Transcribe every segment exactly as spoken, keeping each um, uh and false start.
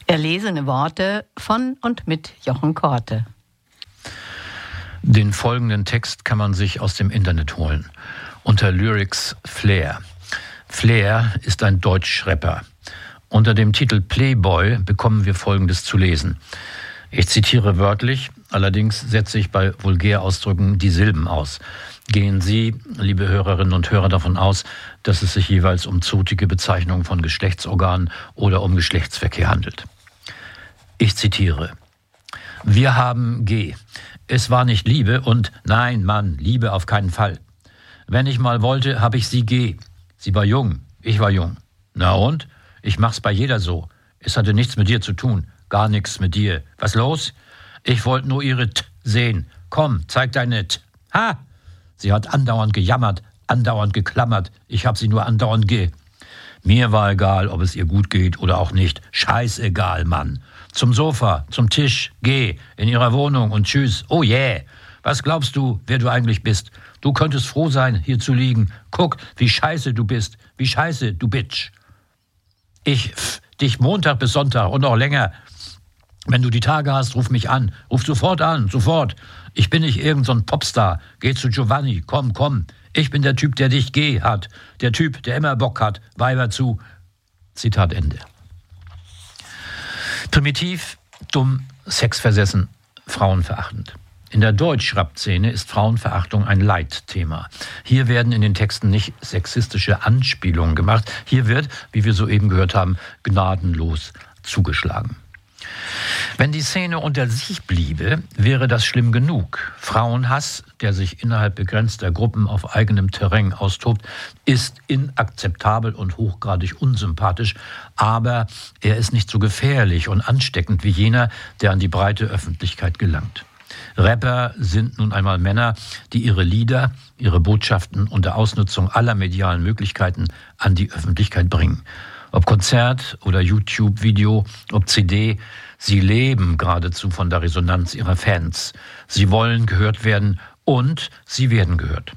Erlesene Worte von und mit Jochen Korte. Den folgenden Text kann man sich aus dem Internet holen. Unter Lyrics Flair. Flair ist ein Deutschrapper. Unter dem Titel Playboy bekommen wir Folgendes zu lesen. Ich zitiere wörtlich, allerdings setze ich bei Vulgärausdrücken die Silben aus. Gehen Sie, liebe Hörerinnen und Hörer, davon aus, dass es sich jeweils um zotige Bezeichnungen von Geschlechtsorganen oder um Geschlechtsverkehr handelt. Ich zitiere. Wir haben G. Es war nicht Liebe und nein, Mann, Liebe auf keinen Fall. Wenn ich mal wollte, habe ich sie G. Sie war jung, ich war jung. Na und? Ich mach's bei jeder so. Es hatte nichts mit dir zu tun, gar nichts mit dir. Was los? Ich wollte nur ihre T sehen. Komm, zeig deine T. Ha! Sie hat andauernd gejammert, andauernd geklammert. Ich hab sie nur andauernd ge. Mir war egal, ob es ihr gut geht oder auch nicht. Scheißegal, Mann. Zum Sofa, zum Tisch, geh, in ihrer Wohnung und tschüss. Oh yeah. Was glaubst du, wer du eigentlich bist? Du könntest froh sein, hier zu liegen. Guck, wie scheiße du bist. Wie scheiße, du Bitch. Ich pff, dich Montag bis Sonntag und noch länger. Wenn du die Tage hast, ruf mich an. Ruf sofort an, sofort. Ich bin nicht irgend so ein Popstar. Geh zu Giovanni, komm, komm. Ich bin der Typ, der dich geh hat. Der Typ, der immer Bock hat. Weiber zu. Zitat Ende. Primitiv, dumm, sexversessen, frauenverachtend. In der Deutschrap-Szene ist Frauenverachtung ein Leitthema. Hier werden in den Texten nicht sexistische Anspielungen gemacht. Hier wird, wie wir soeben gehört haben, gnadenlos zugeschlagen. Wenn die Szene unter sich bliebe, wäre das schlimm genug. Frauenhass, der sich innerhalb begrenzter Gruppen auf eigenem Terrain austobt, ist inakzeptabel und hochgradig unsympathisch, aber er ist nicht so gefährlich und ansteckend wie jener, der an die breite Öffentlichkeit gelangt. Rapper sind nun einmal Männer, die ihre Lieder, ihre Botschaften unter Ausnutzung aller medialen Möglichkeiten an die Öffentlichkeit bringen. Ob Konzert oder YouTube-Video, ob C D, sie leben geradezu von der Resonanz ihrer Fans. Sie wollen gehört werden und sie werden gehört.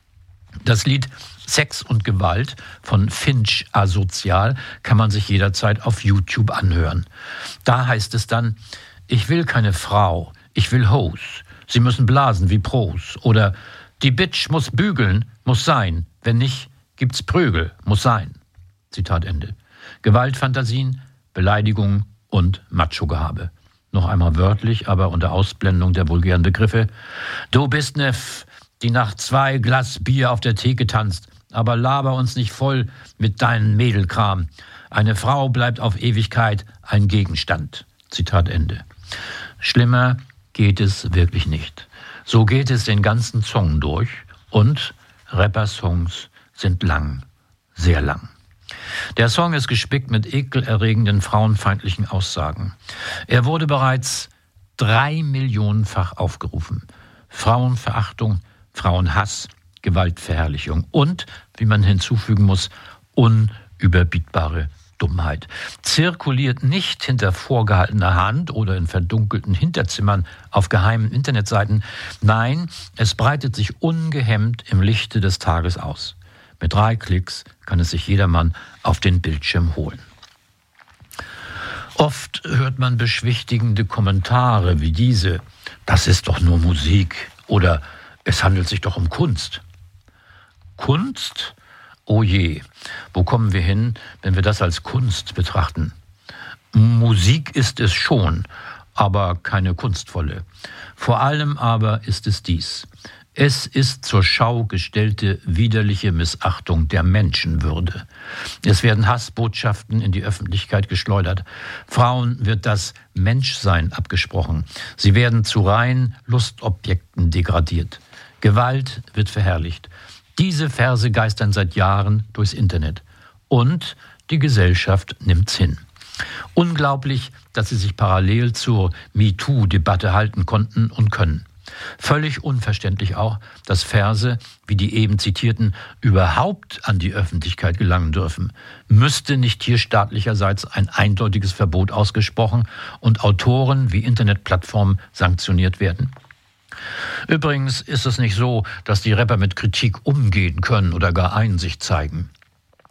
Das Lied Sex und Gewalt von Finch Asozial kann man sich jederzeit auf YouTube anhören. Da heißt es dann, ich will keine Frau, ich will Hoes. Sie müssen blasen wie Pros. Oder die Bitch muss bügeln, muss sein. Wenn nicht, gibt's Prügel, muss sein. Zitat Ende. Gewaltfantasien, Beleidigungen und Macho-Gehabe. Noch einmal wörtlich, aber unter Ausblendung der vulgären Begriffe. Du bist ne F, die nach zwei Glas Bier auf der Theke tanzt, aber laber uns nicht voll mit deinem Mädelkram. Eine Frau bleibt auf Ewigkeit ein Gegenstand. Zitat Ende. Schlimmer geht es wirklich nicht. So geht es den ganzen Song durch und Rapper-Songs sind lang, sehr lang. Der Song ist gespickt mit ekelerregenden frauenfeindlichen Aussagen. Er wurde bereits drei Millionenfach aufgerufen. Frauenverachtung, Frauenhass, Gewaltverherrlichung und, wie man hinzufügen muss, unüberbietbare Dummheit. Zirkuliert nicht hinter vorgehaltener Hand oder in verdunkelten Hinterzimmern auf geheimen Internetseiten. Nein, es breitet sich ungehemmt im Lichte des Tages aus. Mit drei Klicks kann es sich jedermann auf den Bildschirm holen. Oft hört man beschwichtigende Kommentare wie diese: Das ist doch nur Musik oder es handelt sich doch um Kunst. Kunst? Oh je, wo kommen wir hin, wenn wir das als Kunst betrachten? Musik ist es schon, aber keine kunstvolle. Vor allem aber ist es dies: Es ist zur Schau gestellte widerliche Missachtung der Menschenwürde. Es werden Hassbotschaften in die Öffentlichkeit geschleudert. Frauen wird das Menschsein abgesprochen. Sie werden zu reinen Lustobjekten degradiert. Gewalt wird verherrlicht. Diese Verse geistern seit Jahren durchs Internet. Und die Gesellschaft nimmt's hin. Unglaublich, dass sie sich parallel zur MeToo-Debatte halten konnten und können. Völlig unverständlich auch, dass Verse, wie die eben zitierten, überhaupt an die Öffentlichkeit gelangen dürfen. Müsste nicht hier staatlicherseits ein eindeutiges Verbot ausgesprochen und Autoren wie Internetplattformen sanktioniert werden? Übrigens ist es nicht so, dass die Rapper mit Kritik umgehen können oder gar Einsicht zeigen.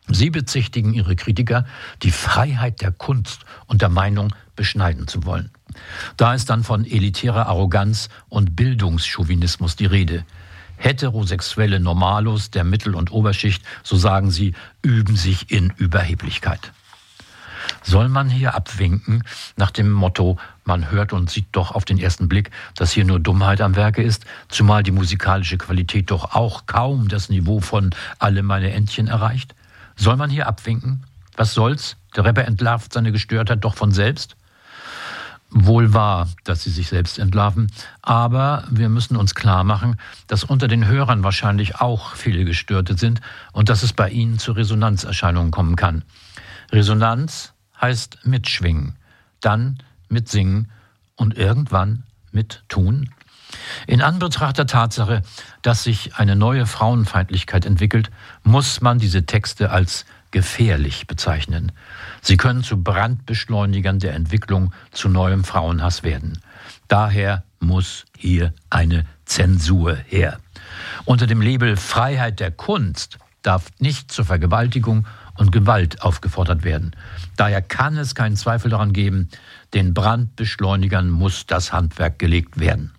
Sie bezichtigen ihre Kritiker, die Freiheit der Kunst und der Meinung beschneiden zu wollen. Da ist dann von elitärer Arroganz und Bildungschauvinismus die Rede. Heterosexuelle Normalos der Mittel- und Oberschicht, so sagen sie, üben sich in Überheblichkeit. Soll man hier abwinken nach dem Motto, man hört und sieht doch auf den ersten Blick, dass hier nur Dummheit am Werke ist, zumal die musikalische Qualität doch auch kaum das Niveau von Alle meine Entchen erreicht? Soll man hier abwinken? Was soll's? Der Rapper entlarvt seine Gestörtheit doch von selbst? Wohl wahr, dass sie sich selbst entlarven, aber wir müssen uns klar machen, dass unter den Hörern wahrscheinlich auch viele Gestörte sind und dass es bei ihnen zu Resonanzerscheinungen kommen kann. Resonanz heißt mitschwingen, dann mitsingen und irgendwann mittun. In Anbetracht der Tatsache, dass sich eine neue Frauenfeindlichkeit entwickelt, muss man diese Texte als gefährlich bezeichnen. Sie können zu Brandbeschleunigern der Entwicklung zu neuem Frauenhass werden. Daher muss hier eine Zensur her. Unter dem Label Freiheit der Kunst darf nicht zur Vergewaltigung und Gewalt aufgefordert werden. Daher kann es keinen Zweifel daran geben, den Brandbeschleunigern muss das Handwerk gelegt werden.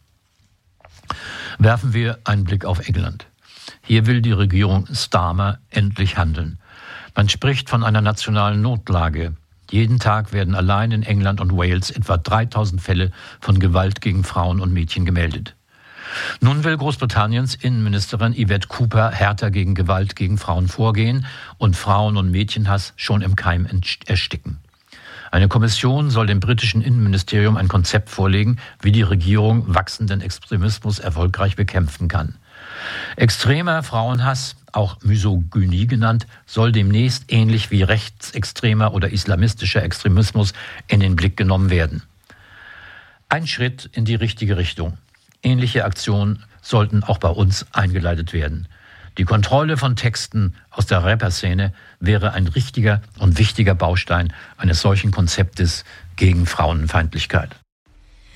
Werfen wir einen Blick auf England. Hier will die Regierung Starmer endlich handeln. Man spricht von einer nationalen Notlage. Jeden Tag werden allein in England und Wales etwa dreitausend Fälle von Gewalt gegen Frauen und Mädchen gemeldet. Nun will Großbritanniens Innenministerin Yvette Cooper härter gegen Gewalt gegen Frauen vorgehen und Frauen- und Mädchenhass schon im Keim ersticken. Eine Kommission soll dem britischen Innenministerium ein Konzept vorlegen, wie die Regierung wachsenden Extremismus erfolgreich bekämpfen kann. Extremer Frauenhass, auch Misogynie genannt, soll demnächst ähnlich wie rechtsextremer oder islamistischer Extremismus in den Blick genommen werden. Ein Schritt in die richtige Richtung. Ähnliche Aktionen sollten auch bei uns eingeleitet werden. Die Kontrolle von Texten aus der Rapper-Szene wäre ein richtiger und wichtiger Baustein eines solchen Konzeptes gegen Frauenfeindlichkeit.